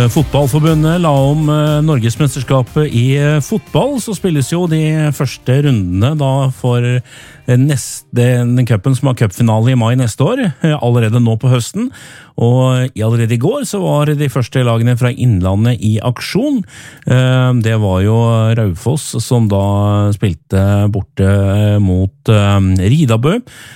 Fotballforbundet la om Norgesmesterskapet i fotball, så spilles jo de første rundene da for den cupen som har cupfinale i mai neste år, allerede nå på høsten. Og allerede i går så var de første lagene fra Innlandet i aksjon. Det var jo Raufoss som da spilte borte mot Ridabø.